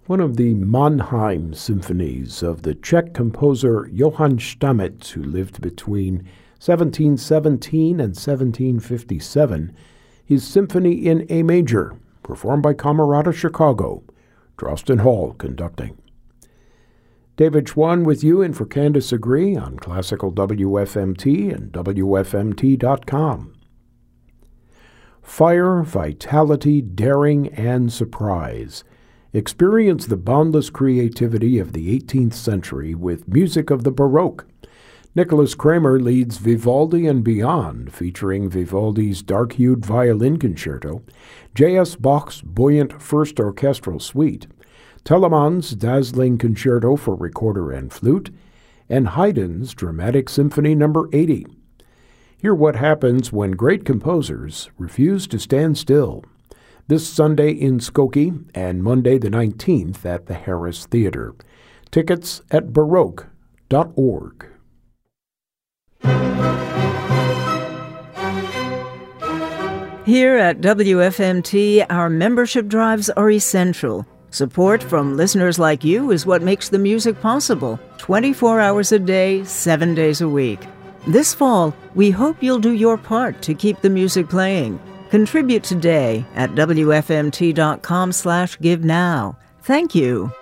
one of the Mannheim symphonies of the Czech composer Johann Stamitz, who lived between 1717 and 1757, his Symphony in A Major, performed by Camerata Chicago, Drosten Hall conducting. David Schwann with you and for Candace Agree on Classical WFMT and WFMT.com. Fire, vitality, daring, and surprise. Experience the boundless creativity of the 18th century with music of the Baroque. Nicholas Kramer leads Vivaldi and Beyond, featuring Vivaldi's dark-hued violin concerto, J.S. Bach's buoyant first orchestral suite, Telemann's dazzling concerto for recorder and flute, and Haydn's dramatic symphony No. 80. Hear what happens when great composers refuse to stand still. This Sunday in Skokie and Monday the 19th at the Harris Theater. Tickets at baroque.org. Here at WFMT, our membership drives are essential. Support from listeners like you is what makes the music possible, 24 hours a day, 7 days a week. This fall, we hope you'll do your part to keep the music playing. Contribute today at WFMT.com/give now. Thank you.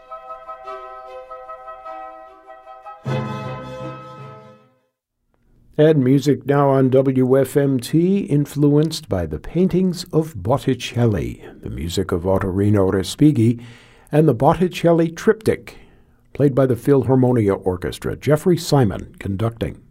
And music now on WFMT, influenced by the paintings of Botticelli, the music of Ottorino Respighi, and the Botticelli Triptych, played by the Philharmonia Orchestra. Jeffrey Simon conducting.